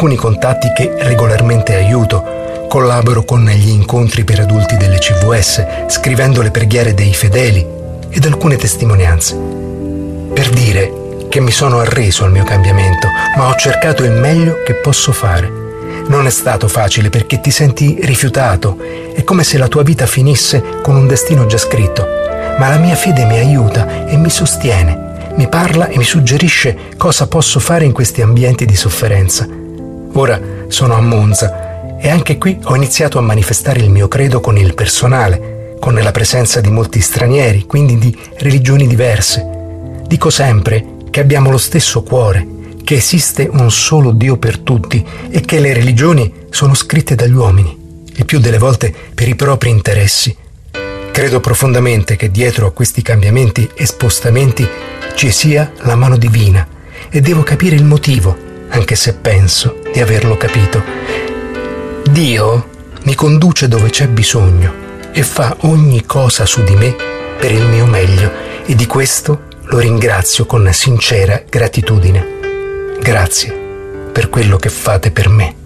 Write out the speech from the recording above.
alcuni contatti che regolarmente aiuto, collaboro con gli incontri per adulti delle CVS, scrivendo le preghiere dei fedeli ed alcune testimonianze. Per dire che mi sono arreso al mio cambiamento, ma ho cercato il meglio che posso fare. Non è stato facile perché ti senti rifiutato, è come se la tua vita finisse con un destino già scritto, ma la mia fede mi aiuta e mi sostiene, mi parla e mi suggerisce cosa posso fare in questi ambienti di sofferenza. Ora sono a Monza e anche qui ho iniziato a manifestare il mio credo con il personale, con la presenza di molti stranieri, quindi di religioni diverse. Dico sempre che abbiamo lo stesso cuore, che esiste un solo Dio per tutti e che le religioni sono scritte dagli uomini, il più delle volte per i propri interessi. Credo profondamente che dietro a questi cambiamenti e spostamenti ci sia la mano divina e devo capire il motivo, anche se penso di averlo capito. Dio mi conduce dove c'è bisogno e fa ogni cosa su di me per il mio meglio e di questo lo ringrazio con sincera gratitudine. Grazie per quello che fate per me.